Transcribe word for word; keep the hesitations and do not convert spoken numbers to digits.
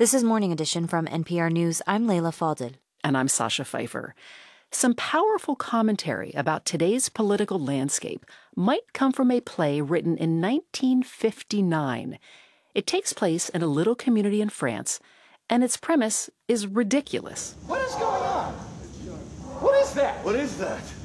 This is Morning Edition from N P R News. I'm Leila Fadel. And I'm Sasha Pfeiffer. Some powerful commentary about today's political landscape might come from a play written in nineteen fifty-nine. It takes place in a little community in France, and its premise is ridiculous. What is going on? What is that? What is that?